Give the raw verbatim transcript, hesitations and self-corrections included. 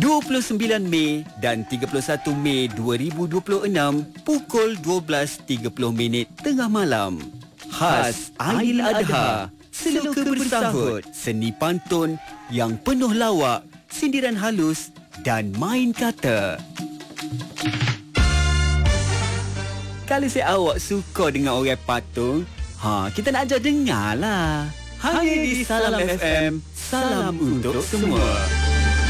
dua puluh sembilan Mei dan tiga puluh satu Mei dua ribu dua puluh enam pukul dua belas tiga puluh minit tengah malam. Khas Aidiladha, seloka bersahut, seni pantun yang penuh lawak, sindiran halus dan main kata. Kalau saya awak suka dengan orang patung, ha, kita nak ajar dengar lah. Hanya di Salam F M, salam untuk semua.